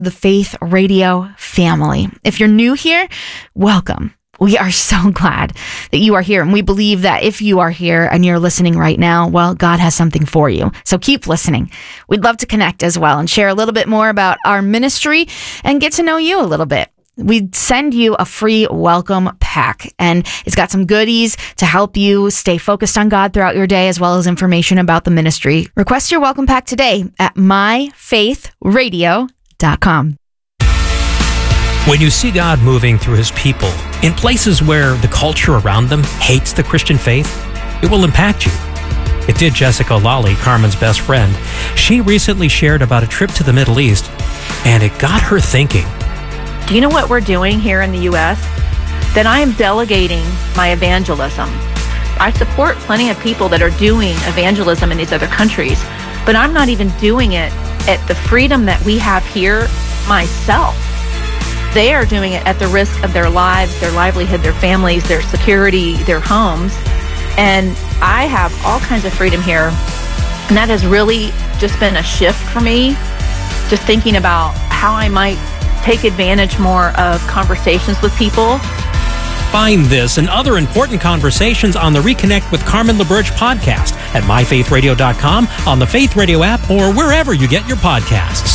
the Faith Radio family. If you're new here, welcome. We are so glad that you are here. And we believe that if you are here and you're listening right now, well, God has something for you. So keep listening. We'd love to connect as well and share a little bit more about our ministry and get to know you a little bit. We'd send you a free welcome pack, and it's got some goodies to help you stay focused on God throughout your day, as well as information about the ministry. Request your welcome pack today at myfaithradio.com. When you see God moving through his people in places where the culture around them hates the Christian faith, it will impact you. It did Jessica Lawley, Carmen's best friend. She recently shared about a trip to the Middle East, and it got her thinking. Do you know what we're doing here in the U.S.? That I am delegating my evangelism. I support plenty of people that are doing evangelism in these other countries, but I'm not even doing it at the freedom that we have here myself. They are doing it at the risk of their lives, their livelihood, their families, their security, their homes. And I have all kinds of freedom here. And that has really just been a shift for me, just thinking about how I might take advantage more of conversations with people. Find this and other important conversations on the Reconnect with Carmen LaBerge podcast at myfaithradio.com, on the Faith Radio app, or wherever you get your podcasts.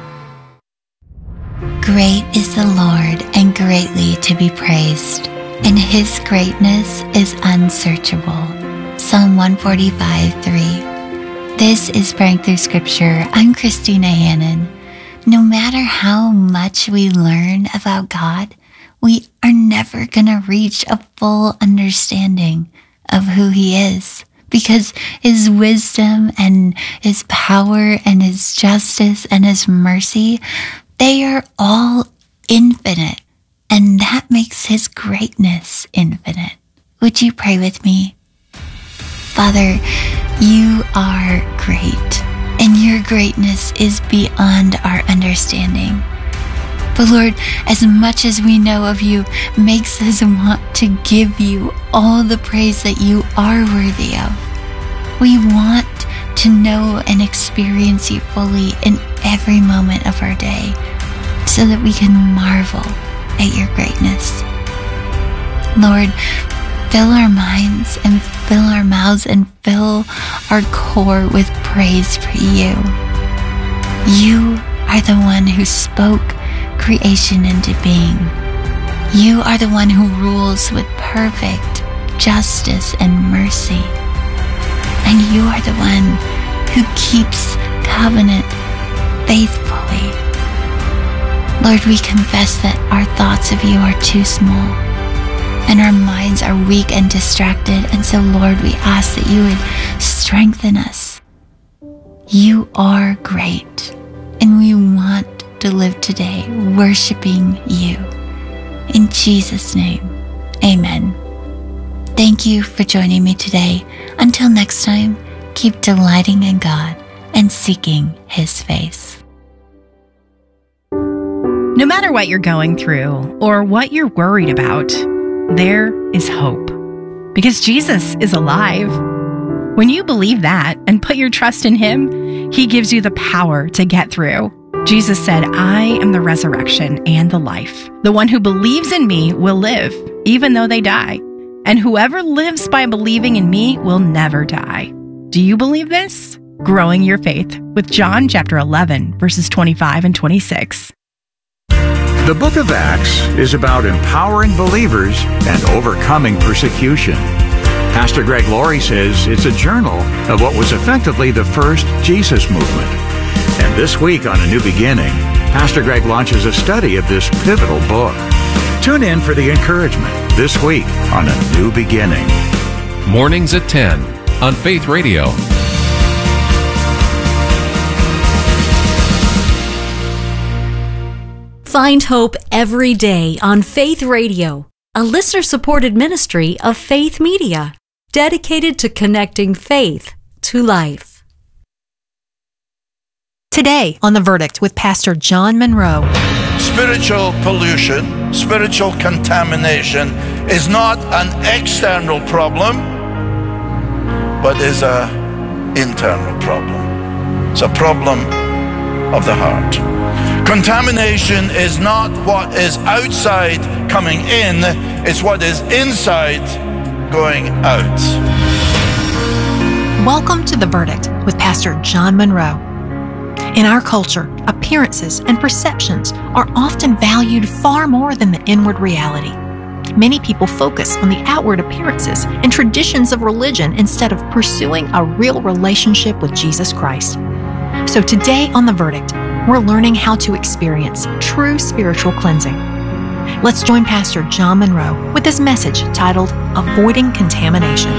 Great is the Lord and greatly to be praised, and his greatness is unsearchable. Psalm 145:3. This is Praying Through Scripture. I'm Christina Hannon. No matter how much we learn about God, we are never going to reach a full understanding of who he is, because his wisdom and his power and his justice and his mercy, they are all infinite, and that makes his greatness infinite. Would you pray with me? Father, you are great, and your greatness is beyond our understanding. But Lord, as much as we know of you makes us want to give you all the praise that you are worthy of. We want to know and experience you fully in every moment of our day, so that we can marvel at your greatness. Lord, fill our minds and fill our mouths and fill our core with praise for you. You are the one who spoke creation into being. You are the one who rules with perfect justice and mercy. And you are the one who keeps covenant faithfully. Lord, we confess that our thoughts of you are too small and our minds are weak and distracted. And so, Lord, we ask that you would strengthen us. You are great, and we want to live today worshiping you. In Jesus' name, amen. Thank you for joining me today. Until next time, keep delighting in God and seeking his face. No matter what you're going through or what you're worried about, there is hope, because Jesus is alive. When you believe that and put your trust in him, he gives you the power to get through. Jesus said, "I am the resurrection and the life. The one who believes in me will live, even though they die. And whoever lives by believing in me will never die." Do you believe this? Growing your faith with John chapter 11, verses 25 and 26. The book of Acts is about empowering believers and overcoming persecution. Pastor Greg Laurie says it's a journal of what was effectively the first Jesus movement. And this week on A New Beginning, Pastor Greg launches a study of this pivotal book. Tune in for the encouragement this week on A New Beginning. Mornings at 10 on Faith Radio. Find hope every day on Faith Radio, a listener-supported ministry of Faith Media, dedicated to connecting faith to life. Today on The Verdict with Pastor John Monroe. Spiritual pollution, spiritual contamination is not an external problem, but is an internal problem. It's a problem of the heart. Contamination is not what is outside coming in, it's what is inside going out. Welcome to The Verdict with Pastor John Monroe. In our culture, appearances and perceptions are often valued far more than the inward reality. Many people focus on the outward appearances and traditions of religion instead of pursuing a real relationship with Jesus Christ. So today on The Verdict, we're learning how to experience true spiritual cleansing. Let's join Pastor John Monroe with his message titled, Avoiding Contamination.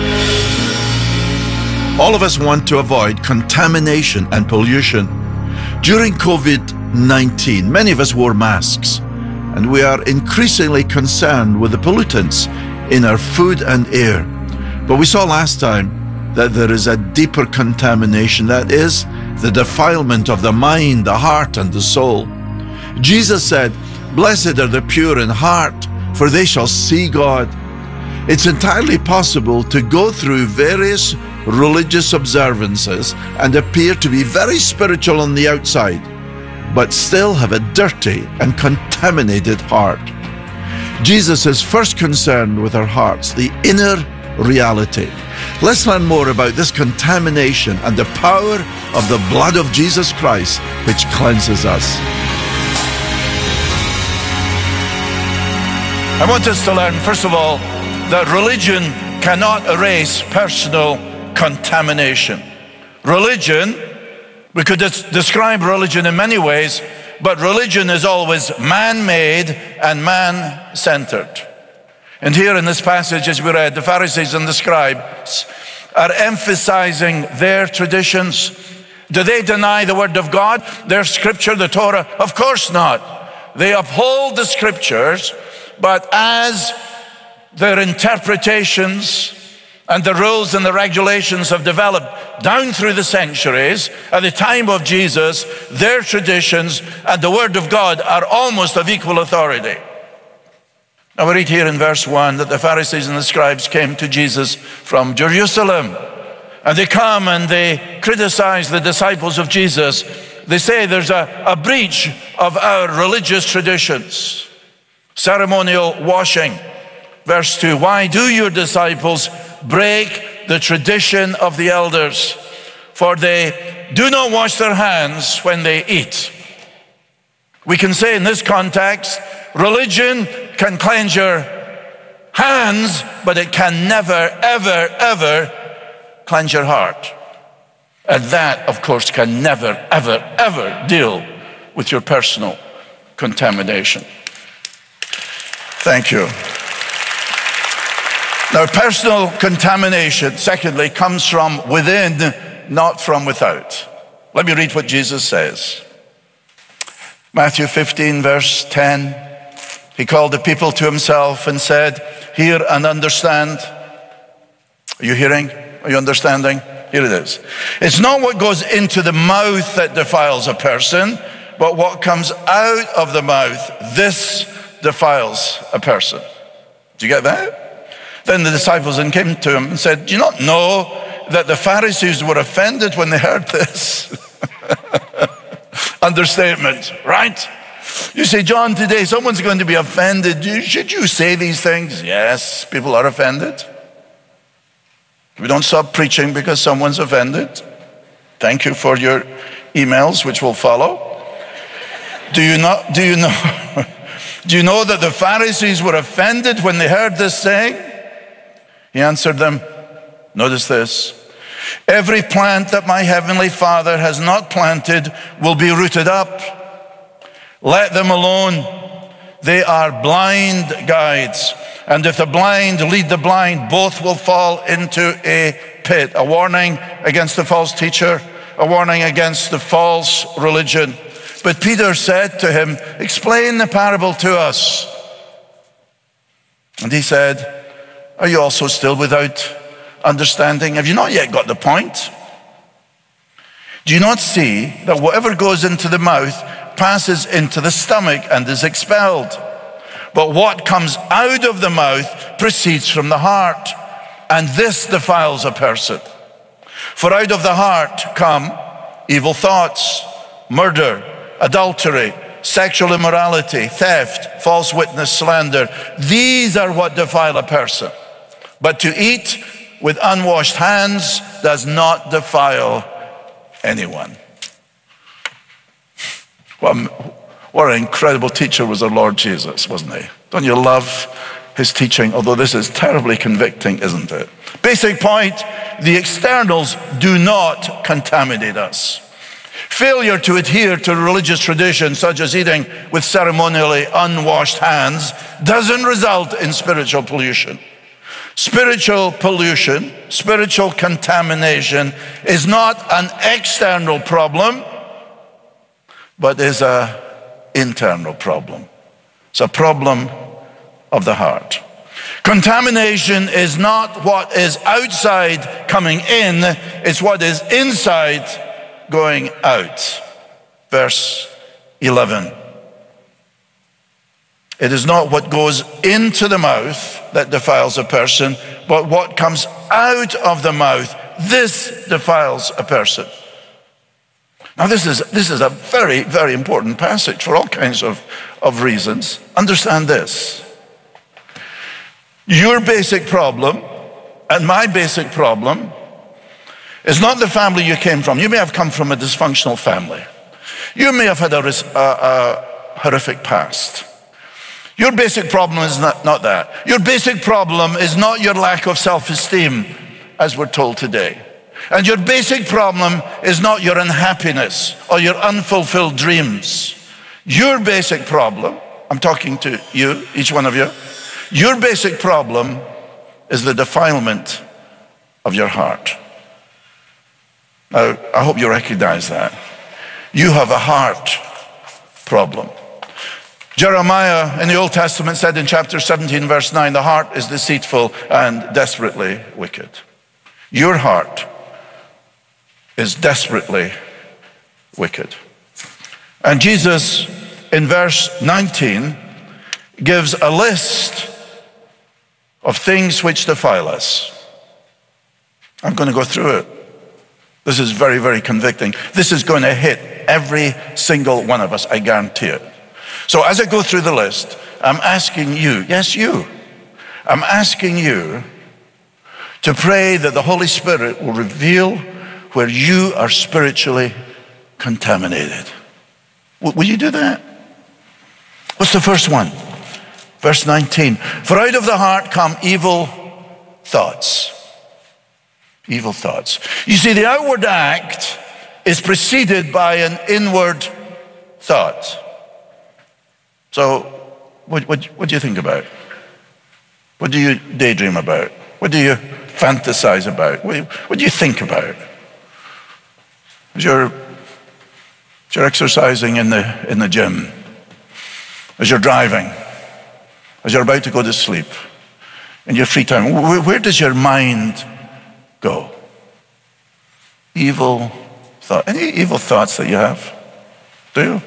All of us want to avoid contamination and pollution. During COVID-19, many of us wore masks, and we are increasingly concerned with the pollutants in our food and air. But we saw last time that there is a deeper contamination, that is, the defilement of the mind, the heart, and the soul. Jesus said, "Blessed are the pure in heart, for they shall see God." It's entirely possible to go through various religious observances and appear to be very spiritual on the outside, but still have a dirty and contaminated heart. Jesus is first concerned with our hearts, the inner reality. Let's learn more about this contamination and the power of the blood of Jesus Christ, which cleanses us. I want us to learn, first of all, that religion cannot erase personal contamination. Religion, we could describe religion in many ways, but religion is always man-made and man-centered. And here in this passage, as we read, the Pharisees and the scribes are emphasizing their traditions. Do they deny the word of God, their scripture, the Torah? Of course not. They uphold the scriptures, but as their interpretations and the rules and the regulations have developed down through the centuries, at the time of Jesus, their traditions and the word of God are almost of equal authority. Now we read here in verse 1 that the Pharisees and the scribes came to Jesus from Jerusalem. And they come and they criticize the disciples of Jesus. They say there's a breach of our religious traditions. Ceremonial washing. Verse 2, why do your disciples break the tradition of the elders? For they do not wash their hands when they eat. We can say in this context, religion can cleanse your hands, but it can never, ever, ever cleanse your heart. And that, of course, can never, ever, ever deal with your personal contamination. Thank you. Now, personal contamination, secondly, comes from within, not from without. Let me read what Jesus says. Matthew 15, verse 10. He called the people to himself and said, hear and understand. Are you hearing? Are you understanding? Here it is. It's not what goes into the mouth that defiles a person, but what comes out of the mouth, this defiles a person. Do you get that? Then the disciples then came to him and said, do you not know that the Pharisees were offended when they heard this? Understatement, right? You say, John, today someone's going to be offended. Should you say these things? Yes, people are offended. We don't stop preaching because someone's offended. Thank you for your emails, which will follow. Do you know that the Pharisees were offended when they heard this saying? He answered them, notice this, every plant that my heavenly Father has not planted will be rooted up. Let them alone. They are blind guides. And if the blind lead the blind, both will fall into a pit. A warning against the false teacher, a warning against the false religion. But Peter said to him, explain the parable to us. And he said, are you also still without understanding? Have you not yet got the point? Do you not see that whatever goes into the mouth passes into the stomach and is expelled? But what comes out of the mouth proceeds from the heart, and this defiles a person. For out of the heart come evil thoughts, murder, adultery, sexual immorality, theft, false witness, slander. These are what defile a person. But to eat with unwashed hands does not defile anyone. What an incredible teacher was our Lord Jesus, wasn't he? Don't you love his teaching? Although this is terribly convicting, isn't it? Basic point, the externals do not contaminate us. Failure to adhere to religious traditions, such as eating with ceremonially unwashed hands, doesn't result in spiritual pollution. Spiritual pollution, spiritual contamination is not an external problem, but is an internal problem. It's a problem of the heart. Contamination is not what is outside coming in, it's what is inside going out. Verse 11. It is not what goes into the mouth that defiles a person, but what comes out of the mouth. This defiles a person. Now this is a very, very important passage for all kinds of reasons. Understand this. Your basic problem and my basic problem is not the family you came from. You may have come from a dysfunctional family. You may have had a horrific past. Your basic problem is not that. Your basic problem is not your lack of self-esteem, as we're told today. And your basic problem is not your unhappiness or your unfulfilled dreams. Your basic problem, I'm talking to you, each one of you, your basic problem is the defilement of your heart. Now, I hope you recognize that. You have a heart problem. Jeremiah in the Old Testament said in chapter 17, verse 9, the heart is deceitful and desperately wicked. Your heart is desperately wicked. And Jesus, in verse 19, gives a list of things which defile us. I'm going to go through it. This is very, very convicting. This is going to hit every single one of us, I guarantee it. So as I go through the list, I'm asking you, yes, you, I'm asking you to pray that the Holy Spirit will reveal where you are spiritually contaminated. Will you do that? What's the first one? Verse 19, for out of the heart come evil thoughts. Evil thoughts. You see, the outward act is preceded by an inward thought. So, what do you think about? What do you daydream about? What do you fantasize about? What do you think about? As you're exercising in the gym, as you're driving, as you're about to go to sleep, in your free time, where does your mind go? Evil thought. Any evil thoughts that you have? Do you?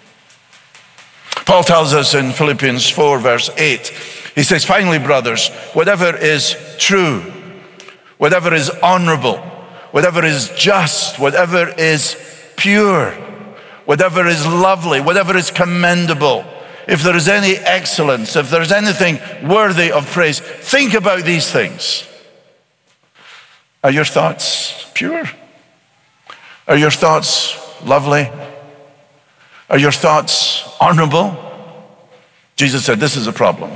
Paul tells us in Philippians 4, verse 8, he says, finally, brothers, whatever is true, whatever is honorable, whatever is just, whatever is pure, whatever is lovely, whatever is commendable, if there is any excellence, if there is anything worthy of praise, think about these things. Are your thoughts pure? Are your thoughts lovely? Are your thoughts honorable? Jesus said, this is a problem.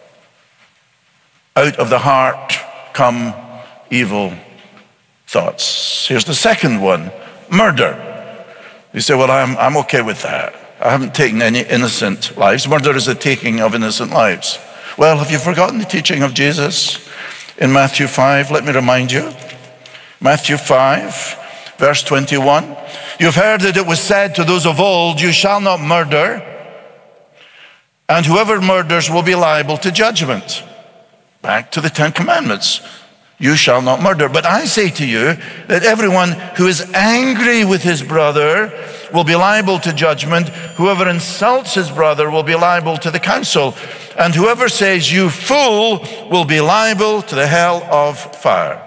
Out of the heart come evil thoughts. Here's the second one, murder. You say, well, I'm okay with that. I haven't taken any innocent lives. Murder is the taking of innocent lives. Well, have you forgotten the teaching of Jesus in Matthew 5? Let me remind you. Matthew 5, verse 21. You've heard that it was said to those of old, you shall not murder, and whoever murders will be liable to judgment. Back to the 10 Commandments. You shall not murder. But I say to you that everyone who is angry with his brother will be liable to judgment. Whoever insults his brother will be liable to the council. And whoever says, you fool, will be liable to the hell of fire.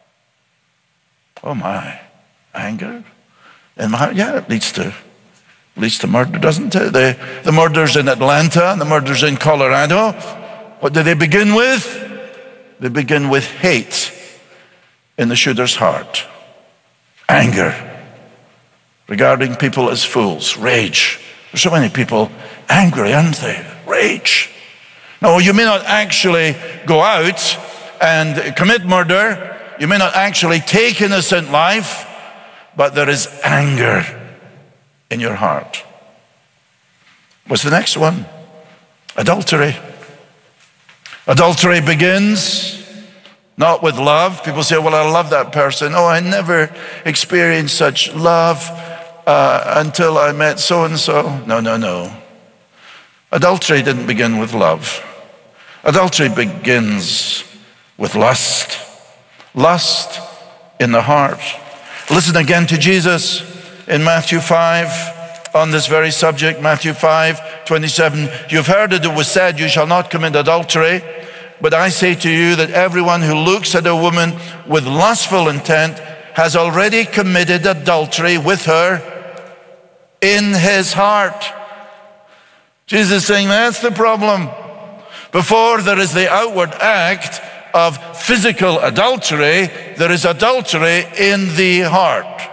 Oh my, anger? And yeah, it leads to leads to murder, doesn't it? The murders in Atlanta and the murders in Colorado, what do they begin with? They begin with hate in the shooter's heart. Anger, regarding people as fools, rage. There's so many people angry, aren't they? Rage. No, you may not actually go out and commit murder. You may not actually take innocent life, but there is anger in your heart. What's the next one? Adultery. Adultery begins not with love. People say, well, I love that person. Oh, I never experienced such love until I met so-and-so. No. Adultery didn't begin with love. Adultery begins with lust. Lust in the heart. Listen again to Jesus in Matthew 5 on this very subject. Matthew 5:27. You've heard that it was said, you shall not commit adultery. But I say to you that everyone who looks at a woman with lustful intent has already committed adultery with her in his heart. Jesus is saying that's the problem. Before there is the outward act of physical adultery, there is adultery in the heart.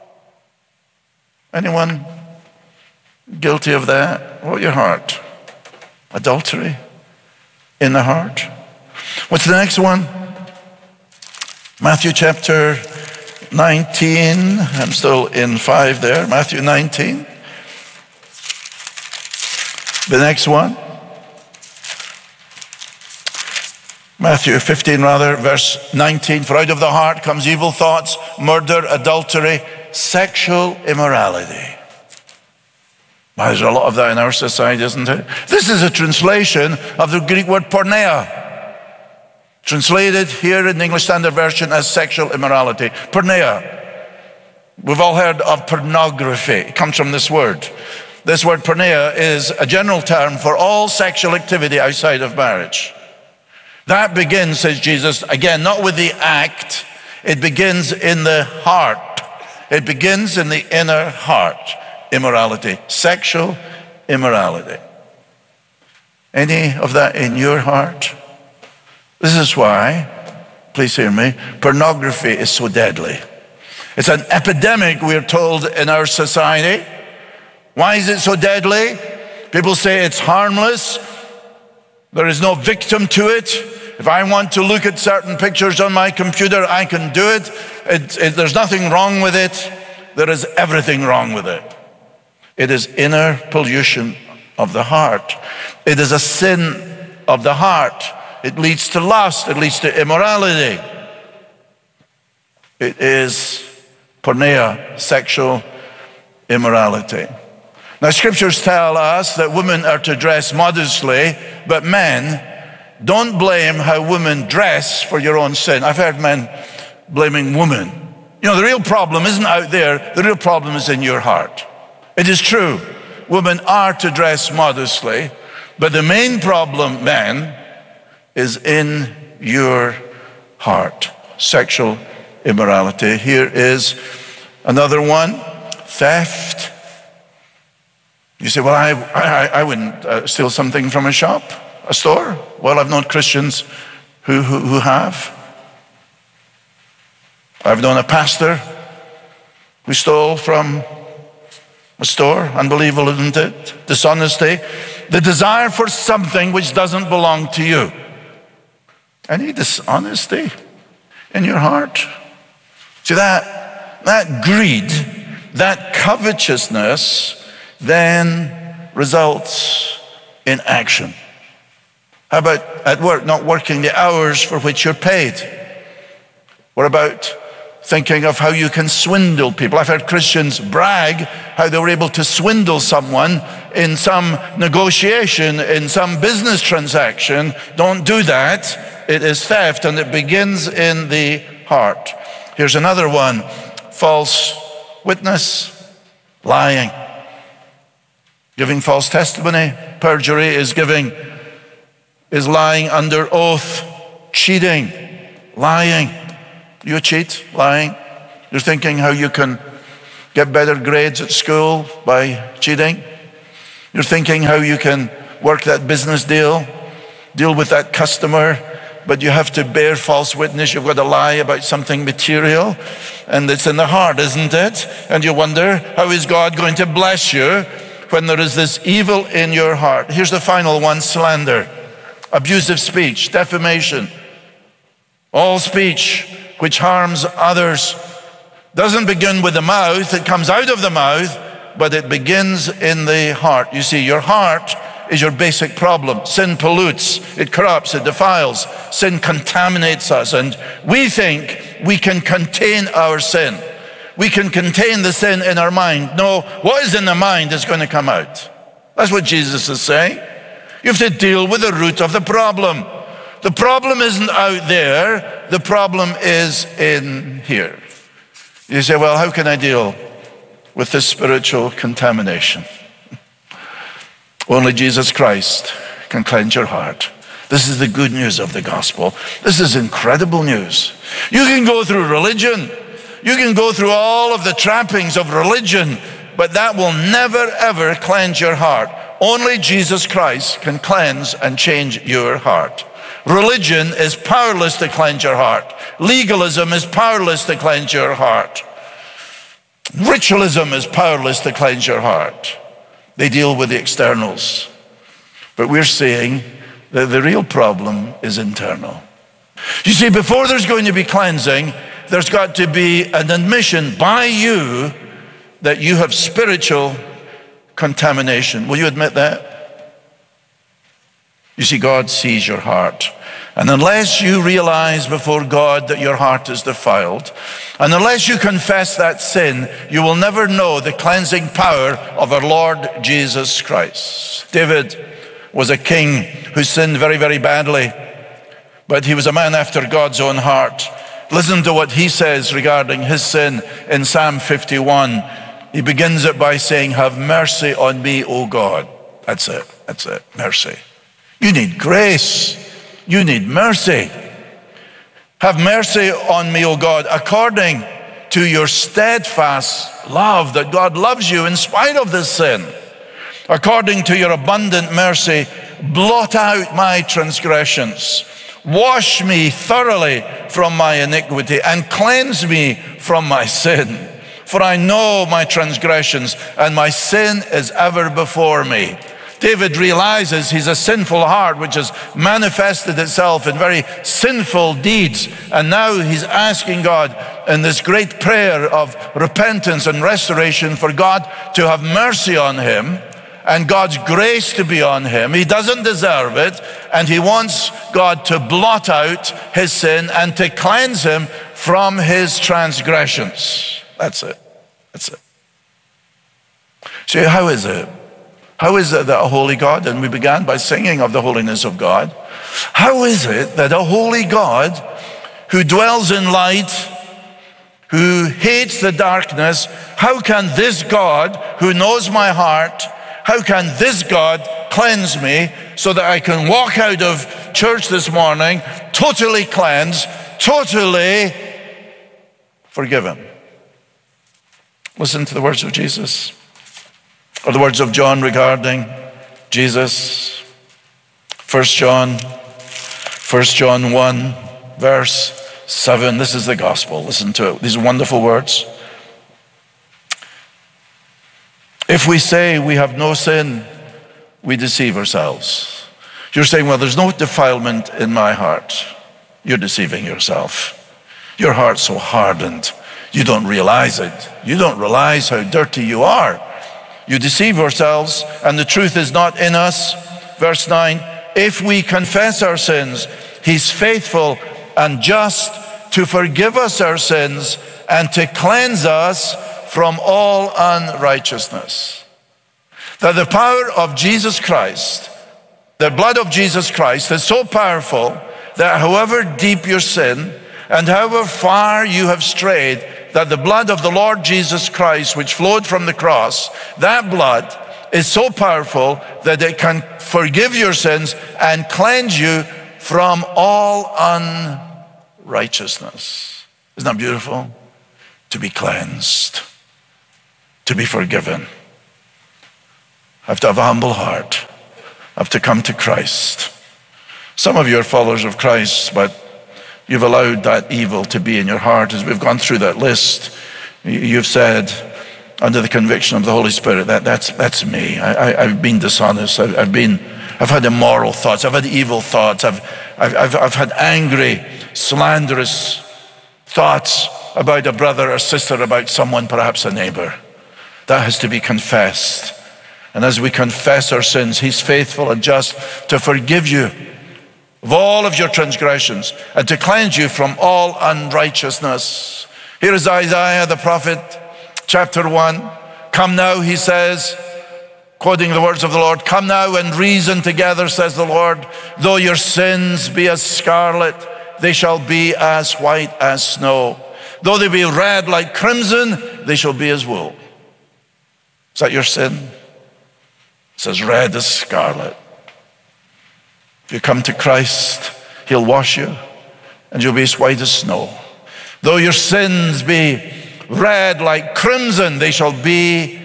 Anyone guilty of that? What your heart? Adultery in the heart. What's the next one? Matthew chapter 19. I'm still in 5 there. Matthew 19. The next one. Matthew 15 rather, verse 19. For out of the heart comes evil thoughts, murder, adultery, sexual immorality. Well, there's a lot of that in our society, isn't it? This is a translation of the Greek word porneia, translated here in the English Standard Version as sexual immorality. Porneia. We've all heard of pornography. It comes from this word. This word porneia is a general term for all sexual activity outside of marriage. That begins, says Jesus, again, not with the act. It begins in the heart. It begins in the inner heart. Immorality, sexual immorality. Any of that in your heart? This is why, please hear me, pornography is so deadly. It's an epidemic, we're told, in our society. Why is it so deadly? People say it's harmless. There is no victim to it. If I want to look at certain pictures on my computer, I can do it. There's nothing wrong with it. There is everything wrong with it. It is inner pollution of the heart. It is a sin of the heart. It leads to lust. It leads to immorality. It is porneia, sexual immorality. Now, scriptures tell us that women are to dress modestly, but men, don't blame how women dress for your own sin. I've heard men blaming women. You know, the real problem isn't out there. The real problem is in your heart. It is true, women are to dress modestly, but the main problem, men, is in your heart. Sexual immorality. Here is another one, theft. You say, well, I wouldn't steal something from a shop, a store. Well, I've known Christians who have. I've known a pastor who stole from a store. Unbelievable, isn't it? Dishonesty. The desire for something which doesn't belong to you. Any dishonesty in your heart? See, that greed, that covetousness then results in action. How about at work, not working the hours for which you're paid? What about thinking of how you can swindle people? I've heard Christians brag how they were able to swindle someone in some negotiation, in some business transaction. Don't do that. It is theft, and it begins in the heart. Here's another one. False witness, lying. Giving false testimony. Perjury is lying under oath. Cheating, lying. You cheat, lying. You're thinking how you can get better grades at school by cheating. You're thinking how you can work that business deal with that customer, but you have to bear false witness. You've got to lie about something material, and it's in the heart, isn't it? And you wonder, how is God going to bless you when there is this evil in your heart? Here's the final one: slander, abusive speech, defamation. All speech which harms others doesn't begin with the mouth. It comes out of the mouth, but it begins in the heart. You see, your heart is your basic problem. Sin pollutes, it corrupts, it defiles. Sin contaminates us, and we think we can contain our sin. We can contain the sin in our mind. No, what is in the mind is going to come out. That's what Jesus is saying. You have to deal with the root of the problem. The problem isn't out there, the problem is in here. You say, well, how can I deal with this spiritual contamination? Only Jesus Christ can cleanse your heart. This is the good news of the gospel. This is incredible news. You can go through religion. You can go through all of the trappings of religion, but that will never, ever cleanse your heart. Only Jesus Christ can cleanse and change your heart. Religion is powerless to cleanse your heart. Legalism is powerless to cleanse your heart. Ritualism is powerless to cleanse your heart. They deal with the externals. But we're saying that the real problem is internal. You see, before there's going to be cleansing, there's got to be an admission by you that you have spiritual contamination. Will you admit that? You see, God sees your heart. And unless you realize before God that your heart is defiled, and unless you confess that sin, you will never know the cleansing power of our Lord Jesus Christ. David was a king who sinned very, very badly, but he was a man after God's own heart. Listen to what he says regarding his sin in Psalm 51. He begins it by saying, "Have mercy on me, O God." That's it, mercy. You need grace. You need mercy. Have mercy on me, O God, according to your steadfast love, that God loves you in spite of this sin. According to your abundant mercy, blot out my transgressions. Wash me thoroughly from my iniquity and cleanse me from my sin. For I know my transgressions, and my sin is ever before me. David realizes he's a sinful heart which has manifested itself in very sinful deeds. And now he's asking God in this great prayer of repentance and restoration for God to have mercy on him and God's grace to be on him. He doesn't deserve it, and he wants God to blot out his sin and to cleanse him from his transgressions. That's it. So how is it? How is it that a holy God, and we began by singing of the holiness of God, how is it that a holy God who dwells in light, who hates the darkness, how can this God who knows my heart, how can this God cleanse me so that I can walk out of church this morning totally cleansed, totally forgiven? Listen to the words of Jesus. Or the words of John regarding Jesus. 1 John 1, verse 7. This is the gospel. Listen to it. These wonderful words. If we say we have no sin, we deceive ourselves. You're saying, well, there's no defilement in my heart. You're deceiving yourself. Your heart's so hardened, you don't realize it. You don't realize how dirty you are. You deceive yourselves, and the truth is not in us. Verse 9, if we confess our sins, he's faithful and just to forgive us our sins and to cleanse us from all unrighteousness. That the power of Jesus Christ, the blood of Jesus Christ, is so powerful that however deep your sin and however far you have strayed, that the blood of the Lord Jesus Christ, which flowed from the cross, that blood is so powerful that it can forgive your sins and cleanse you from all unrighteousness. Isn't that beautiful? To be cleansed. to be forgiven. I have to have a humble heart. I have to come to Christ. Some of you are followers of Christ, but you've allowed that evil to be in your heart. As we've gone through that list, you've said, under the conviction of the Holy Spirit, that's me. I've been dishonest. I've had immoral thoughts. I've had evil thoughts. I've had angry, slanderous thoughts about a brother or sister, about someone, perhaps a neighbor. That has to be confessed. And as we confess our sins, he's faithful and just to forgive you of all of your transgressions and to cleanse you from all unrighteousness. Here is Isaiah the prophet, chapter 1. Come now, he says, quoting the words of the Lord, come now and reason together, says the Lord. Though your sins be as scarlet, they shall be as white as snow. Though they be red like crimson, they shall be as wool. Is that your sin? It's as red as scarlet. If you come to Christ, he'll wash you and you'll be as white as snow. Though your sins be red like crimson, they shall be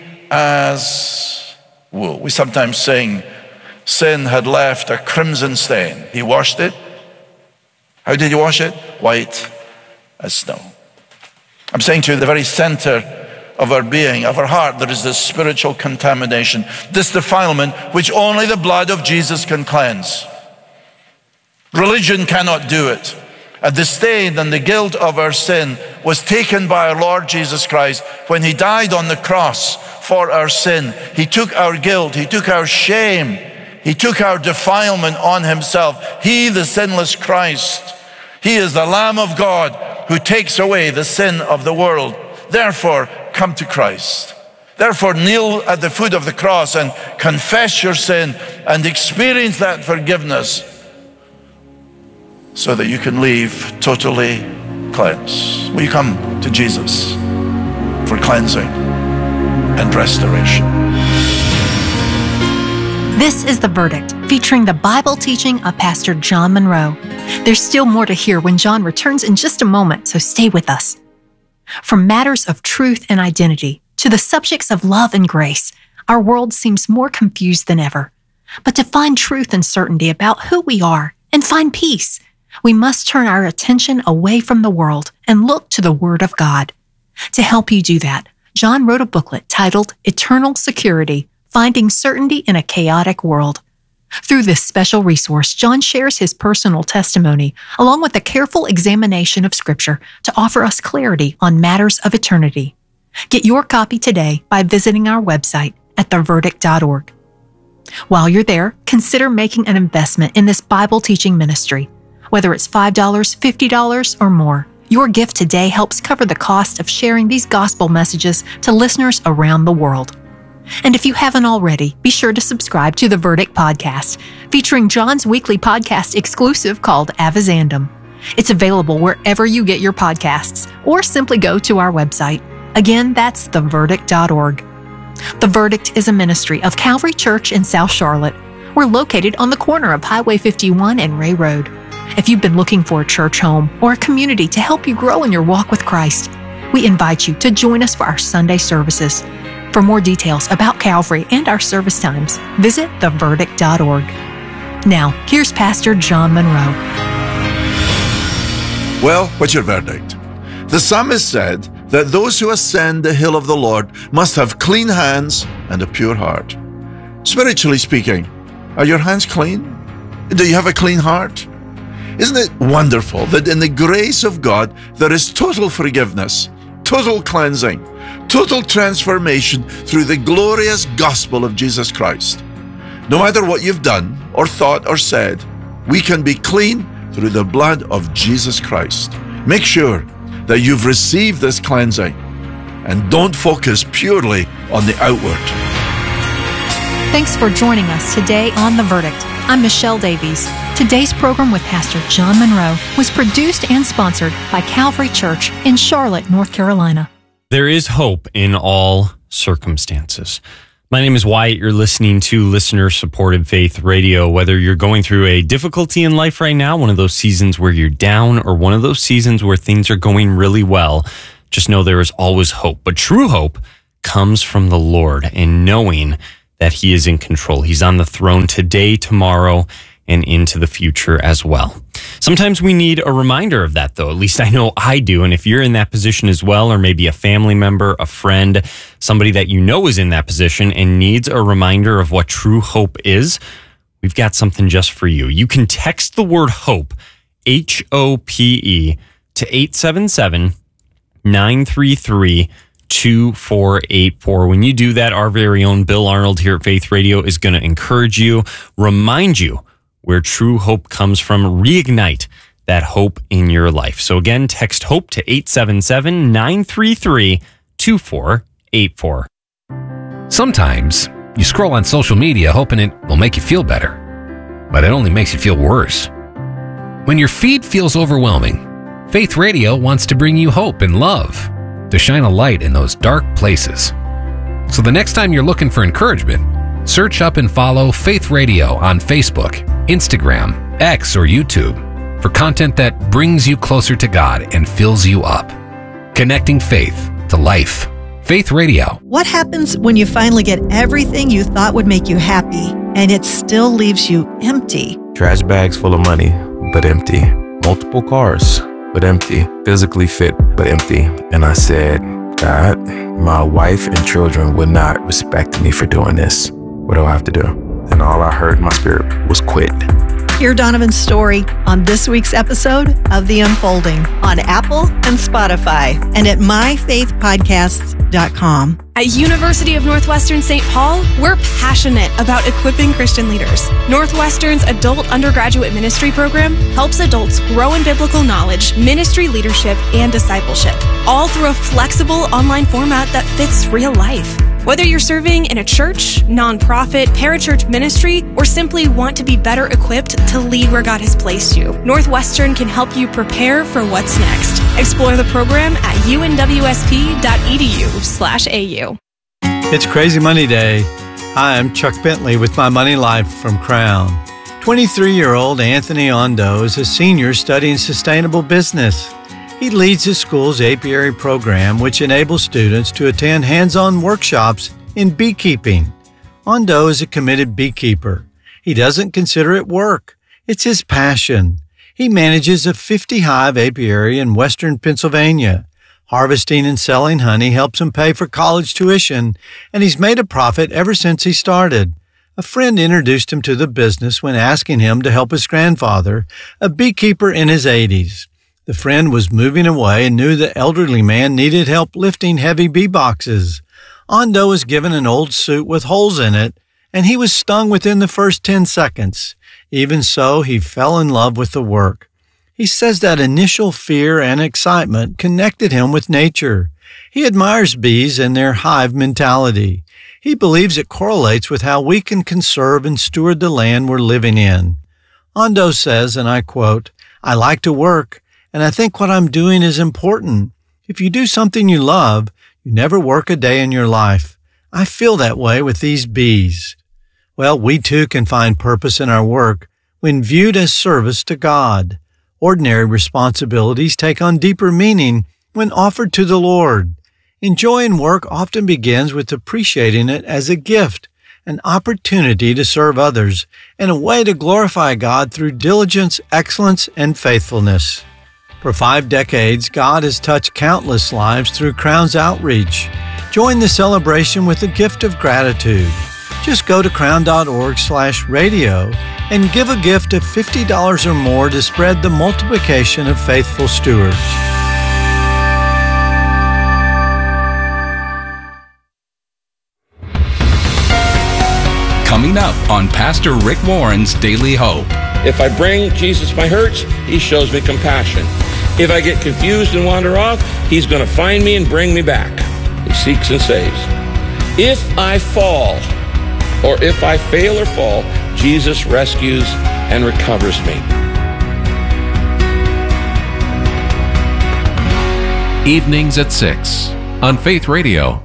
as wool. We sometimes sing, sin had left a crimson stain. He washed it. How did he wash it? White as snow. I'm saying to you, the very center of our being, of our heart, there is this spiritual contamination, this defilement which only the blood of Jesus can cleanse. Religion cannot do it. And the stain and the guilt of our sin was taken by our Lord Jesus Christ when he died on the cross for our sin. He took our guilt, he took our shame, he took our defilement on himself. He, the sinless Christ, he is the Lamb of God who takes away the sin of the world. Therefore, come to Christ. Therefore, kneel at the foot of the cross and confess your sin and experience that forgiveness so that you can leave totally cleansed. Will you come to Jesus for cleansing and restoration? This is The Verdict, featuring the Bible teaching of Pastor John Monroe. There's still more to hear when John returns in just a moment, so stay with us. From matters of truth and identity to the subjects of love and grace, our world seems more confused than ever. But to find truth and certainty about who we are and find peace, we must turn our attention away from the world and look to the Word of God. To help you do that, John wrote a booklet titled Eternal Security, Finding Certainty in a Chaotic World. Through this special resource, John shares his personal testimony, along with a careful examination of Scripture to offer us clarity on matters of eternity. Get your copy today by visiting our website at theverdict.org. While you're there, consider making an investment in this Bible teaching ministry. Whether it's $5, $50, or more, your gift today helps cover the cost of sharing these gospel messages to listeners around the world. And if you haven't already, be sure to subscribe to The Verdict Podcast, featuring John's weekly podcast exclusive called Avizandum. It's available wherever you get your podcasts, or simply go to our website. Again, that's theverdict.org. The Verdict is a ministry of Calvary Church in South Charlotte. We're located on the corner of Highway 51 and Ray Road. If you've been looking for a church home or a community to help you grow in your walk with Christ, we invite you to join us for our Sunday services. For more details about Calvary and our service times, visit theverdict.org. Now, here's Pastor John Monroe. Well, what's your verdict? The psalmist said that those who ascend the hill of the Lord must have clean hands and a pure heart. Spiritually speaking, are your hands clean? Do you have a clean heart? Isn't it wonderful that in the grace of God there is total forgiveness, total cleansing, total transformation through the glorious gospel of Jesus Christ? No matter what you've done or thought or said, we can be clean through the blood of Jesus Christ. Make sure that you've received this cleansing and don't focus purely on the outward. Thanks for joining us today on The Verdict. I'm Michelle Davies. Today's program with Pastor John Monroe was produced and sponsored by Calvary Church in Charlotte, North Carolina. There is hope in all circumstances. My name is Wyatt. You're listening to listener-supported Faith Radio. Whether you're going through a difficulty in life right now, one of those seasons where you're down, or one of those seasons where things are going really well, just know there is always hope. But true hope comes from the Lord and knowing that he is in control. He's on the throne today, tomorrow, and into the future as well. Sometimes we need a reminder of that, though. At least I know I do. And if you're in that position as well, or maybe a family member, a friend, somebody that you know is in that position and needs a reminder of what true hope is, we've got something just for you. You can text the word HOPE, HOPE, to 877-933-2484. When you do that, our very own Bill Arnold here at Faith Radio is going to encourage you, remind you where true hope comes from, reignite that hope in your life. So again, text HOPE to 877-933-2484. Sometimes you scroll on social media hoping it will make you feel better, but it only makes you feel worse. When your feed feels overwhelming, Faith Radio wants to bring you hope and love, to shine a light in those dark places. So the next time you're looking for encouragement, search up and follow Faith Radio on Facebook, Instagram, X, or YouTube for content that brings you closer to God and fills you up. Connecting faith to life. Faith Radio. What happens when you finally get everything you thought would make you happy and it still leaves you empty? Trash bags full of money, but empty. Multiple cars, but empty. Physically fit, but empty. And I said, God, my wife and children would not respect me for doing this. What do I have to do? And all I heard in my spirit was quit. Hear Donovan's story on this week's episode of The Unfolding on Apple and Spotify and at myfaithpodcasts.com. At University of Northwestern St. Paul, we're passionate about equipping Christian leaders. Northwestern's adult undergraduate ministry program helps adults grow in biblical knowledge, ministry leadership, and discipleship, all through a flexible online format that fits real life. Whether you're serving in a church, nonprofit, parachurch ministry, or simply want to be better equipped to lead where God has placed you, Northwestern can help you prepare for what's next. Explore the program at unwsp.edu/au. It's Crazy Money Day. Hi, I'm Chuck Bentley with My Money Life from Crown. 23-year-old Anthony Ondo is a senior studying sustainable business. He leads his school's apiary program, which enables students to attend hands-on workshops in beekeeping. Ondo is a committed beekeeper. He doesn't consider it work. It's his passion. He manages a 50-hive apiary in western Pennsylvania. Harvesting and selling honey helps him pay for college tuition, and he's made a profit ever since he started. A friend introduced him to the business when asking him to help his grandfather, a beekeeper in his 80s. The friend was moving away and knew the elderly man needed help lifting heavy bee boxes. Ondo was given an old suit with holes in it, and he was stung within the first 10 seconds. Even so, he fell in love with the work. He says that initial fear and excitement connected him with nature. He admires bees and their hive mentality. He believes it correlates with how we can conserve and steward the land we're living in. Ondo says, and I quote, "I like to work, and I think what I'm doing is important. If you do something you love, you never work a day in your life. I feel that way with these bees." Well, we too can find purpose in our work when viewed as service to God. Ordinary responsibilities take on deeper meaning when offered to the Lord. Enjoying work often begins with appreciating it as a gift, an opportunity to serve others, and a way to glorify God through diligence, excellence, and faithfulness. For 5 decades, God has touched countless lives through Crown's outreach. Join the celebration with a gift of gratitude. Just go to crown.org/radio and give a gift of $50 or more to spread the multiplication of faithful stewards. Coming up on Pastor Rick Warren's Daily Hope. If I bring Jesus my hurts, he shows me compassion. If I get confused and wander off, he's going to find me and bring me back. He seeks and saves. If I fall, or if I fail or fall, Jesus rescues and recovers me. Evenings at 6 on Faith Radio.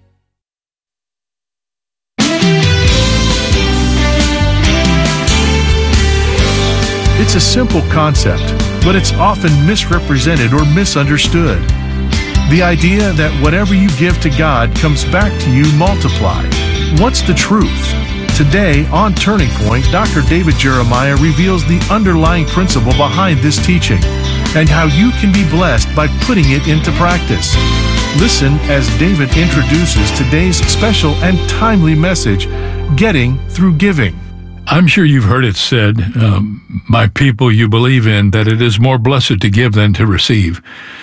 It's a simple concept, but it's often misrepresented or misunderstood. The idea that whatever you give to God comes back to you multiplied. What's the truth? Today, on Turning Point, Dr. David Jeremiah reveals the underlying principle behind this teaching and how you can be blessed by putting it into practice. Listen as David introduces today's special and timely message, Getting Through Giving. I'm sure you've heard it said by people you believe in that it is more blessed to give than to receive.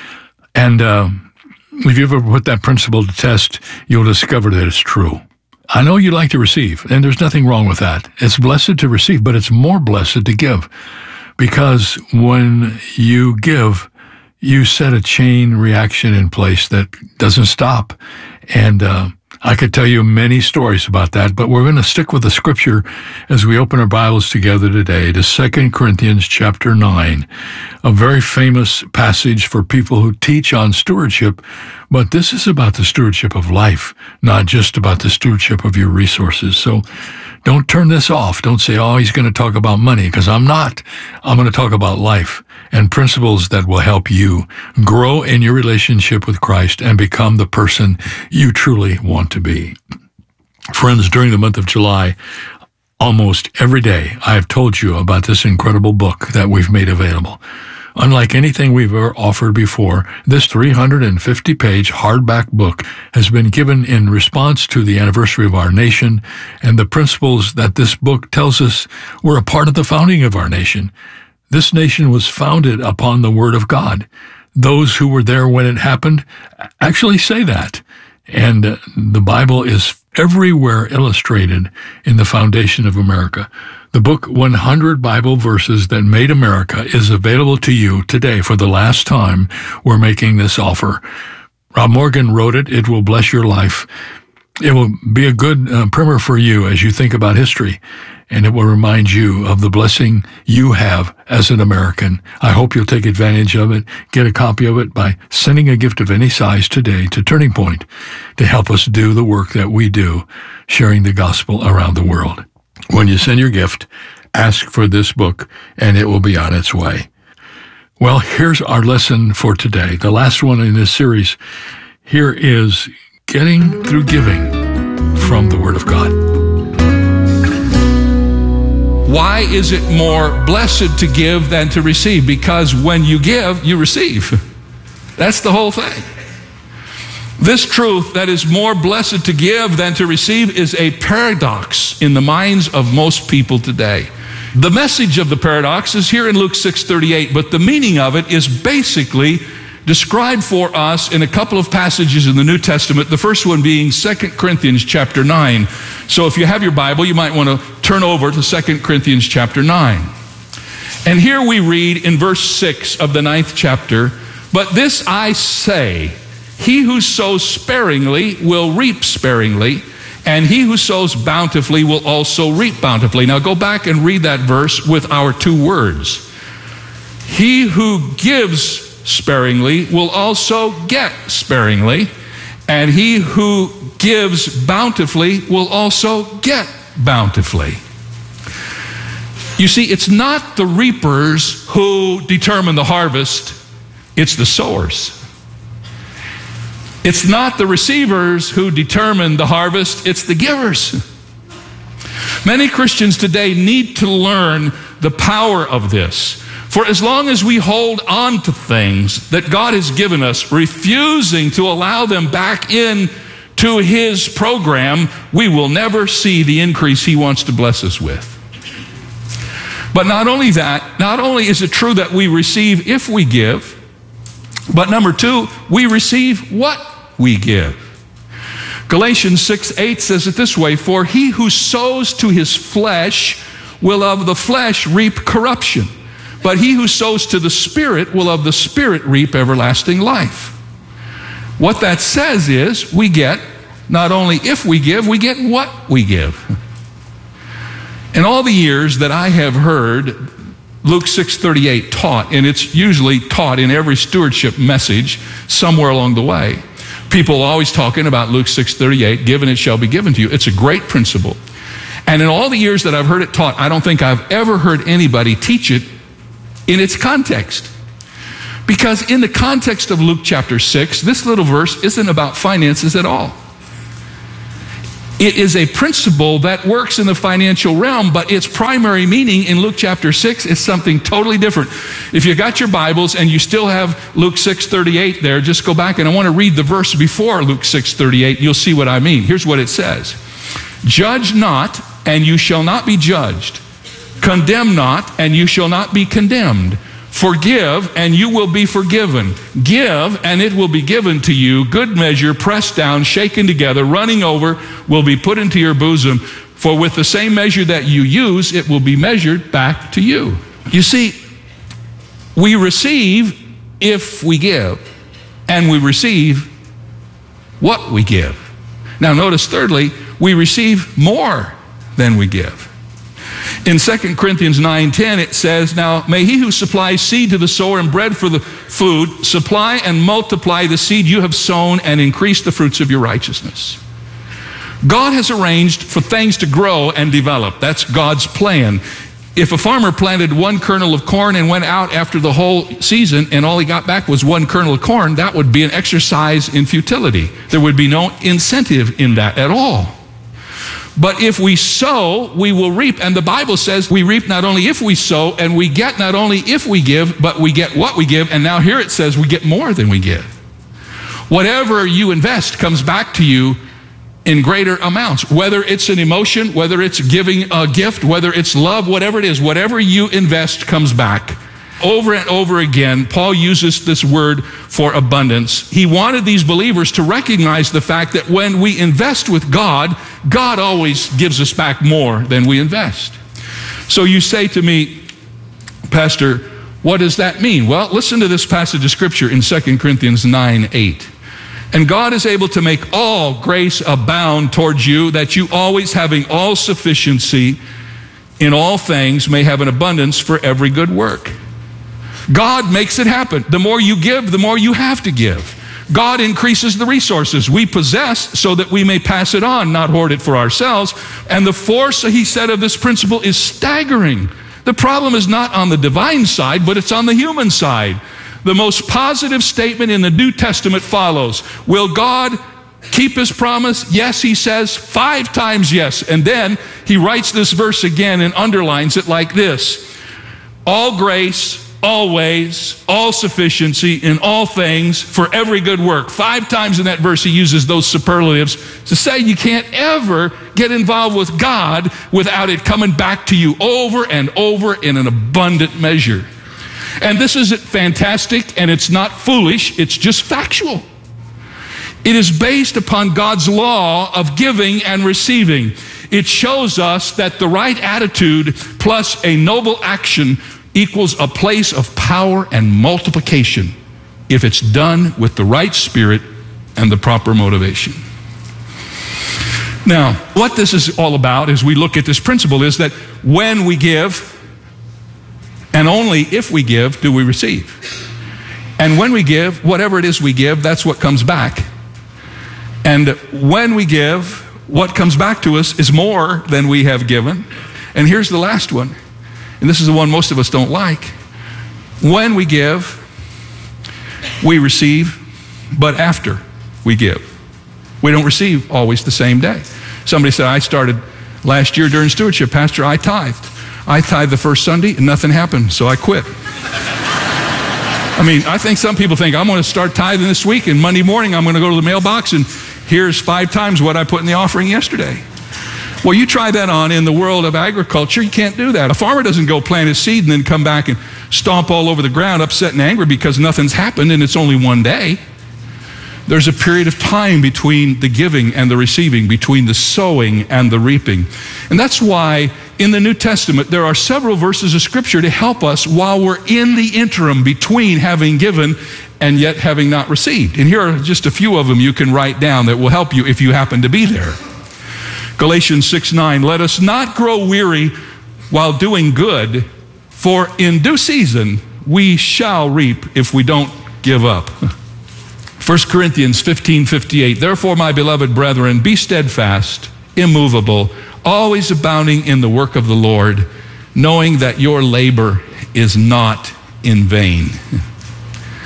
And if you ever put that principle to test, you'll discover that it's true. I know you like to receive, and there's nothing wrong with that. It's blessed to receive, but it's more blessed to give. Because when you give, you set a chain reaction in place that doesn't stop. And I could tell you many stories about that, but we're going to stick with the scripture as we open our Bibles together today to 2 Corinthians chapter 9, a very famous passage for people who teach on stewardship, but this is about the stewardship of life, not just about the stewardship of your resources. So don't turn this off. Don't say, oh, he's going to talk about money, because I'm not. I'm going to talk about life and principles that will help you grow in your relationship with Christ and become the person you truly want to be. Friends, during the month of July, almost every day, I have told you about this incredible book that we've made available. Unlike anything we've ever offered before, this 350-page hardback book has been given in response to the anniversary of our nation and the principles that this book tells us were a part of the founding of our nation. This nation was founded upon the Word of God. Those who were there when it happened actually say that. And the Bible is everywhere illustrated in the foundation of America. The book 100 Bible Verses That Made America is available to you today. For the last time, we're making this offer. Rob Morgan wrote it. It will bless your life. It will be a good primer for you as you think about history, and it will remind you of the blessing you have as an American. I hope you'll take advantage of it. Get a copy of it by sending a gift of any size today to Turning Point to help us do the work that we do, sharing the gospel around the world. When you send your gift, ask for this book, and it will be on its way. Well, here's our lesson for today, the last one in this series. Here is Getting Through Giving from the Word of God. Why is it more blessed to give than to receive? Because when you give, you receive. That's the whole thing. This truth that is more blessed to give than to receive is a paradox in the minds of most people today. The message of the paradox is here in Luke 6:38, but the meaning of it is basically described for us in a couple of passages in the New Testament, the first one being 2 Corinthians chapter 9. So if you have your Bible, you might want to turn over to 2 Corinthians chapter 9. And here we read in verse 6 of the 9th chapter, "But this I say, he who sows sparingly will reap sparingly, and he who sows bountifully will also reap bountifully." Now go back and read that verse with our two words. He who gives sparingly will also get sparingly, and he who gives bountifully will also get bountifully. You see, it's not the reapers who determine the harvest, it's the sowers. It's not the receivers who determine the harvest, it's the givers. Many Christians today need to learn the power of this. For as long as we hold on to things that God has given us, refusing to allow them back in to His program, we will never see the increase He wants to bless us with. But not only that, not only is it true that we receive if we give, but number two, we receive what we give. Galatians 6:8 says it this way, "For he who sows to his flesh will of the flesh reap corruption. But he who sows to the Spirit will of the Spirit reap everlasting life." What that says is we get, not only if we give, we get what we give. In all the years that I have heard Luke 6:38 taught, and it's usually taught in every stewardship message somewhere along the way, people are always talking about Luke 6:38, "Give and it shall be given to you." It's a great principle. And in all the years that I've heard it taught, I don't think I've ever heard anybody teach it in its context. Because in the context of Luke chapter 6, this little verse isn't about finances at all. It is a principle that works in the financial realm, but its primary meaning in Luke chapter 6 is something totally different. If you got your Bibles and you still have Luke 6:38 there, just go back and I want to read the verse before Luke 6:38. You'll see what I mean. Here's what it says. Judge not, and you shall not be judged. Condemn not, and you shall not be condemned. Forgive, and you will be forgiven. Give, and it will be given to you. Good measure, pressed down, shaken together, running over, will be put into your bosom. For with the same measure that you use, it will be measured back to you. You see, we receive if we give, and we receive what we give. Now notice thirdly, we receive more than we give. In 2 Corinthians 9:10, it says, now may he who supplies seed to the sower and bread for the food supply and multiply the seed you have sown and increase the fruits of your righteousness. God has arranged for things to grow and develop. That's God's plan. If a farmer planted one kernel of corn and went out after the whole season and all he got back was one kernel of corn, that would be an exercise in futility. There would be no incentive in that at all. But if we sow, we will reap. And the Bible says we reap not only if we sow, and we get not only if we give, but we get what we give. And now here it says we get more than we give. Whatever you invest comes back to you in greater amounts. Whether it's an emotion, whether it's giving a gift, whether it's love, whatever it is, whatever you invest comes back. Over and over again, Paul uses this word for abundance. He wanted these believers to recognize the fact that when we invest with God, God always gives us back more than we invest. So you say to me, Pastor, what does that mean? Well, listen to this passage of Scripture in 2 Corinthians 9:8. And God is able to make all grace abound towards you, that you always having all sufficiency in all things may have an abundance for every good work. God makes it happen. The more you give, the more you have to give. God increases the resources we possess so that we may pass it on, not hoard it for ourselves. And the force, he said, of this principle is staggering. The problem is not on the divine side, but it's on the human side. The most positive statement in the New Testament follows. Will God keep his promise? Yes, he says, 5 times yes. And then he writes this verse again and underlines it like this. All grace, always, all sufficiency in all things for every good work. 5 times in that verse he uses those superlatives to say you can't ever get involved with God without it coming back to you over and over in an abundant measure. And this isn't fantastic and it's not foolish, it's just factual. It is based upon God's law of giving and receiving. It shows us that the right attitude plus a noble action equals a place of power and multiplication if it's done with the right spirit and the proper motivation. Now, what this is all about as we look at this principle is that when we give, and only if we give, do we receive. And when we give, whatever it is we give, that's what comes back. And when we give, what comes back to us is more than we have given. And here's the last one. And this is the one most of us don't like. When we give, we receive, but after we give. We don't receive always the same day. Somebody said, I started last year during stewardship, Pastor, I tithed. I tithed the first Sunday and nothing happened, so I quit. I mean, I think some people think, I'm going to start tithing this week, and Monday morning I'm going to go to the mailbox and here's 5 times what I put in the offering yesterday. Well, you try that on in the world of agriculture, you can't do that. A farmer doesn't go plant his seed and then come back and stomp all over the ground, upset and angry because nothing's happened and it's only one day. There's a period of time between the giving and the receiving, between the sowing and the reaping. And that's why in the New Testament there are several verses of Scripture to help us while we're in the interim between having given and yet having not received. And here are just a few of them you can write down that will help you if you happen to be there. Galatians 6:9, let us not grow weary while doing good, for in due season we shall reap if we don't give up. 1 Corinthians 15:58, therefore, my beloved brethren, be steadfast, immovable, always abounding in the work of the Lord, knowing that your labor is not in vain.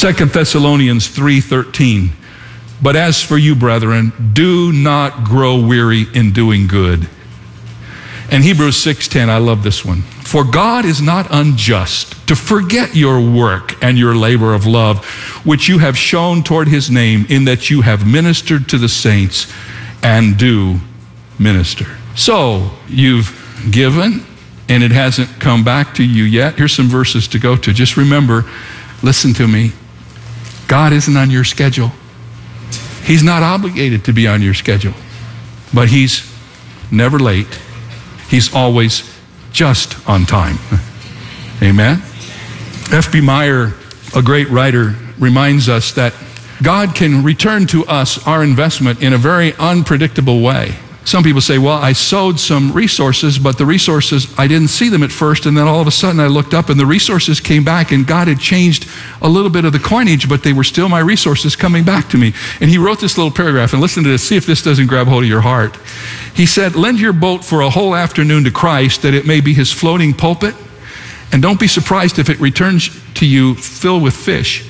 2 Thessalonians 3:13. But as for you, brethren, do not grow weary in doing good. And Hebrews 6:10, I love this one. For God is not unjust to forget your work and your labor of love, which you have shown toward his name, in that you have ministered to the saints and do minister. So you've given and it hasn't come back to you yet. Here's some verses to go to. Just remember, listen to me. God isn't on your schedule. He's not obligated to be on your schedule, but he's never late. He's always just on time. Amen? F.B. Meyer, a great writer, reminds us that God can return to us our investment in a very unpredictable way. Some people say, well, I sowed some resources, but the resources, I didn't see them at first, and then all of a sudden I looked up and the resources came back, and God had changed a little bit of the coinage, but they were still my resources coming back to me. And he wrote this little paragraph, and listen to this, see if this doesn't grab hold of your heart. He said, lend your boat for a whole afternoon to Christ, that it may be his floating pulpit, and don't be surprised if it returns to you filled with fish.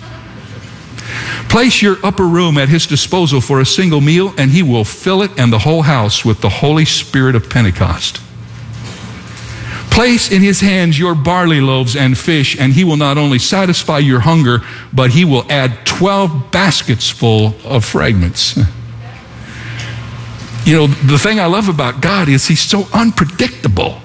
Place your upper room at his disposal for a single meal, and he will fill it and the whole house with the Holy Spirit of Pentecost. Place in his hands your barley loaves and fish, and he will not only satisfy your hunger, but he will add 12 baskets full of fragments. You know, the thing I love about God is he's so unpredictable.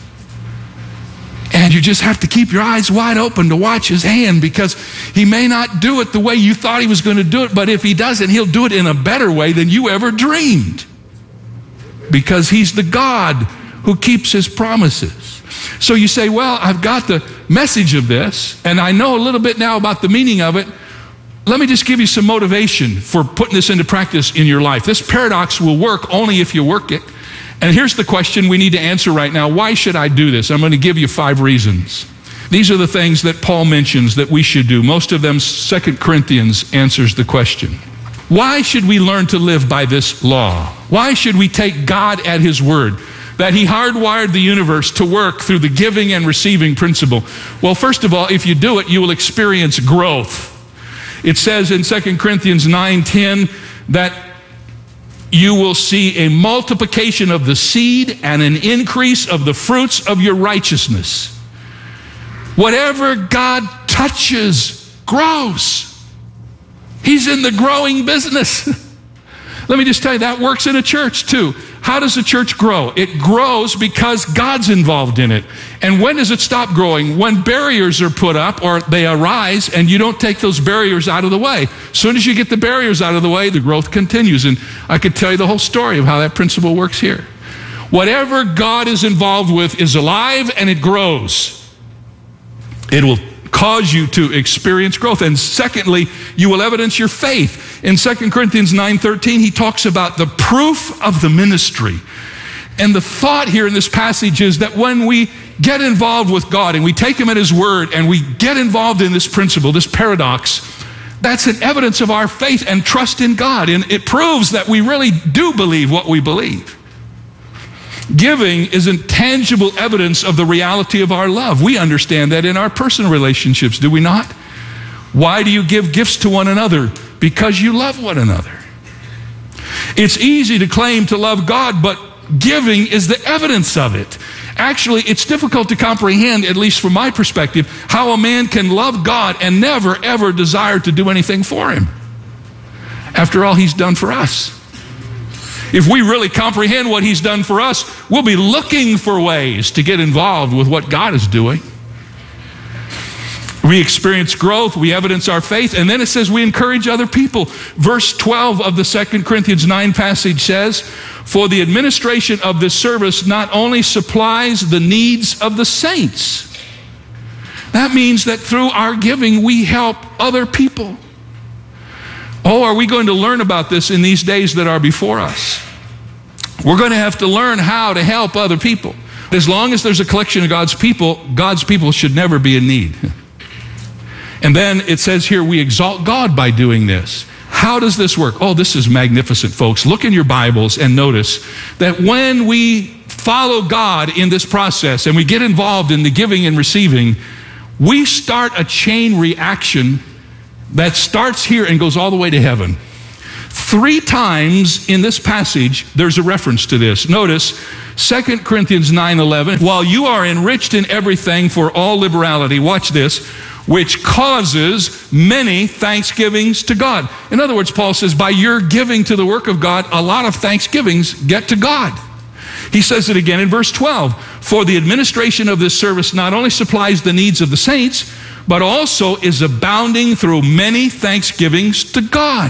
And you just have to keep your eyes wide open to watch his hand, because he may not do it the way you thought he was going to do it, but if he doesn't, he'll do it in a better way than you ever dreamed. Because he's the God who keeps his promises. So you say, well, I've got the message of this, and I know a little bit now about the meaning of it. Let me just give you some motivation for putting this into practice in your life. This paradox will work only if you work it. And here's the question we need to answer right now. Why should I do this? I'm going to give you 5 reasons. These are the things that Paul mentions that we should do. Most of them, 2 Corinthians answers the question. Why should we learn to live by this law? Why should we take God at his word, that he hardwired the universe to work through the giving and receiving principle? Well, first of all, if you do it, you will experience growth. It says in 2 Corinthians 9:10 that you will see a multiplication of the seed and an increase of the fruits of your righteousness. Whatever God touches grows. He's in the growing business. Let me just tell you, that works in a church too. How does a church grow? It grows because God's involved in it. And when does it stop growing? When barriers are put up or they arise and you don't take those barriers out of the way. As soon as you get the barriers out of the way, the growth continues. And I could tell you the whole story of how that principle works here. Whatever God is involved with is alive and it grows. It will cause you to experience growth. And secondly, you will evidence your faith. In 2 Corinthians 9:13, he talks about the proof of the ministry. And the thought here in this passage is that when we get involved with God and we take him at his word and we get involved in this principle, this paradox, that's an evidence of our faith and trust in God. And it proves that we really do believe what we believe. Giving is a tangible evidence of the reality of our love. We understand that in our personal relationships, do we not? Why do you give gifts to one another? Because you love one another. It's easy to claim to love God, but giving is the evidence of it. Actually, it's difficult to comprehend, at least from my perspective, how a man can love God and never, ever desire to do anything for him. After all, he's done for us. If we really comprehend what he's done for us, we'll be looking for ways to get involved with what God is doing. We experience growth, we evidence our faith, and then it says we encourage other people. Verse 12 of the 2 Corinthians 9 passage says, for the administration of this service not only supplies the needs of the saints. That means that through our giving, we help other people. Oh, are we going to learn about this in these days that are before us? We're going to have to learn how to help other people. As long as there's a collection of God's people should never be in need. And then it says here, we exalt God by doing this. How does this work? Oh, this is magnificent, folks. Look in your Bibles and notice that when we follow God in this process and we get involved in the giving and receiving, we start a chain reaction that starts here and goes all the way to heaven. 3 times in this passage, there's a reference to this. Notice 2 Corinthians 9:11, while you are enriched in everything for all liberality, watch this, which causes many thanksgivings to God. In other words, Paul says, by your giving to the work of God, a lot of thanksgivings get to God. He says it again in verse 12, for the administration of this service not only supplies the needs of the saints, but also is abounding through many thanksgivings to God.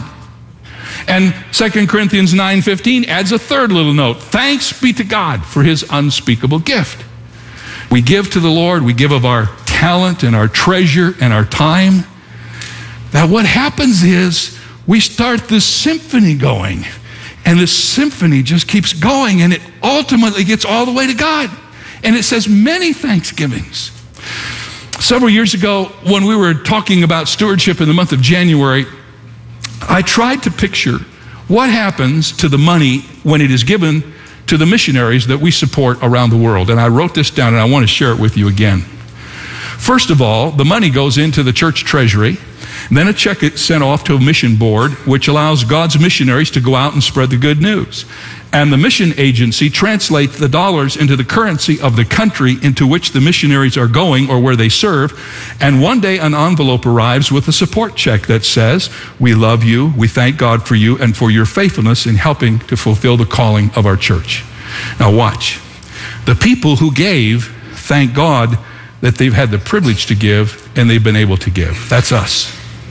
And 2 Corinthians 9:15 adds a third little note. Thanks be to God for his unspeakable gift. We give to the Lord, we give of our talent and our treasure and our time. Now what happens is we start this symphony going. And this symphony just keeps going, and it ultimately gets all the way to God. And it says many thanksgivings. Several years ago, when we were talking about stewardship in the month of January, I tried to picture what happens to the money when it is given to the missionaries that we support around the world. And I wrote this down, and I want to share it with you again. First of all, the money goes into the church treasury. Then a check is sent off to a mission board, which allows God's missionaries to go out and spread the good news. And the mission agency translates the dollars into the currency of the country into which the missionaries are going or where they serve. And one day an envelope arrives with a support check that says, we love you, we thank God for you, and for your faithfulness in helping to fulfill the calling of our church. Now watch. The people who gave thank God that they've had the privilege to give and they've been able to give. That's us.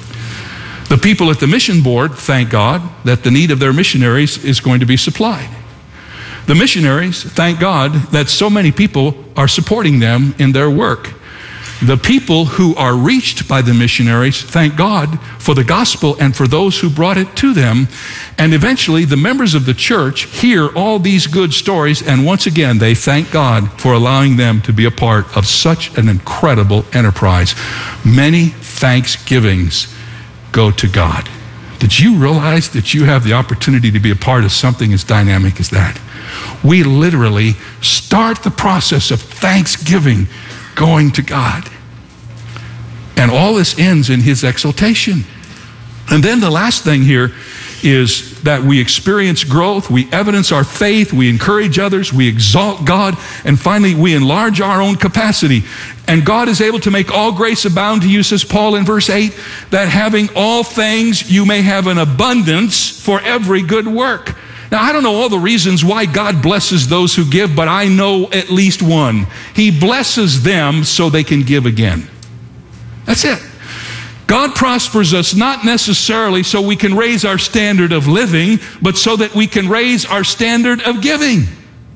The people at the mission board thank God that the need of their missionaries is going to be supplied. The missionaries thank God that so many people are supporting them in their work. The people who are reached by the missionaries thank God for the gospel and for those who brought it to them. And eventually the members of the church hear all these good stories, and once again they thank God for allowing them to be a part of such an incredible enterprise. Many thanksgivings go to God. Did you realize that you have the opportunity to be a part of something as dynamic as that? We literally start the process of thanksgiving going to God. And all this ends in his exaltation. And then the last thing here is that we experience growth, we evidence our faith, we encourage others, we exalt God, and finally we enlarge our own capacity. And God is able to make all grace abound to you, says Paul in verse 8, that having all things you may have an abundance for every good work. Now, I don't know all the reasons why God blesses those who give, but I know at least one. He blesses them so they can give again. That's it. God prospers us not necessarily so we can raise our standard of living, but so that we can raise our standard of giving.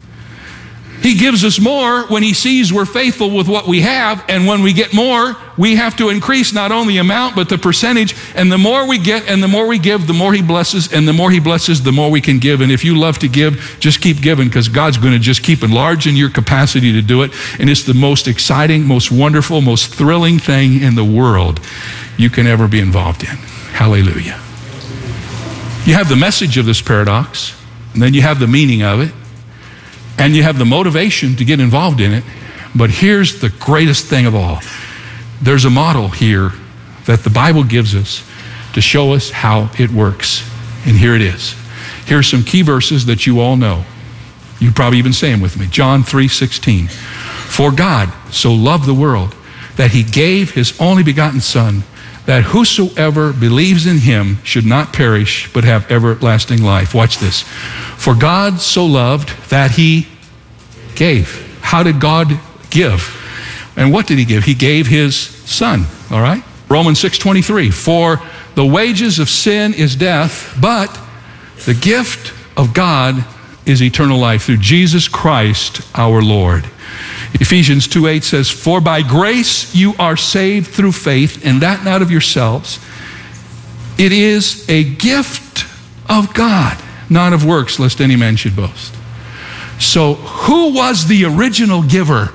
He gives us more when he sees we're faithful with what we have, and when we get more, we have to increase not only the amount, but the percentage. And the more we get and the more we give, the more he blesses, and the more he blesses, the more we can give. And if you love to give, just keep giving, because God's going to just keep enlarging your capacity to do it. And it's the most exciting, most wonderful, most thrilling thing in the world you can ever be involved in. Hallelujah. You have the message of this paradox, and then you have the meaning of it, and you have the motivation to get involved in it. But here's the greatest thing of all. There's a model here that the Bible gives us to show us how it works. And here it is. Here are some key verses that you all know. You probably even say them with me. John 3:16. For God so loved the world that he gave his only begotten Son, that whosoever believes in him should not perish, but have everlasting life. Watch this. For God so loved that he gave. How did God give? And what did he give? He gave his Son, all right? Romans 6:23. For the wages of sin is death, but the gift of God is eternal life through Jesus Christ our Lord. Ephesians 2:8 says, for by grace you are saved through faith, and that not of yourselves. It is a gift of God, not of works, lest any man should boast. So who was the original giver?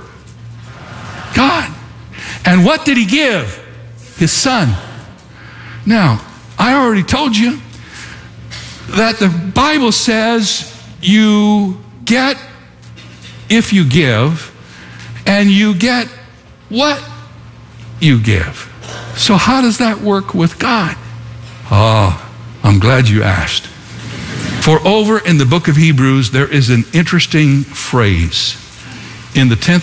God. And what did he give? His Son. Now, I already told you that the Bible says you get if you give, and you get what you give. So how does that work with God? Oh, I'm glad you asked. For over in the book of Hebrews, there is an interesting phrase. In the 10th